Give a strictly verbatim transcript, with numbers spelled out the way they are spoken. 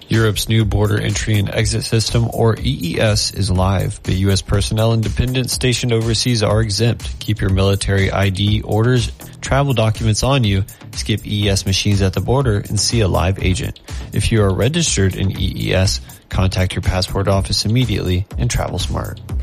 Europe's new border entry and exit system, or E E S, is live. The U S personnel and dependents stationed overseas are exempt. Keep your military I D, orders, travel documents on you, skip E E S machines at the border, and see a live agent. If you are registered in E E S, contact your passport office immediately and travel smart.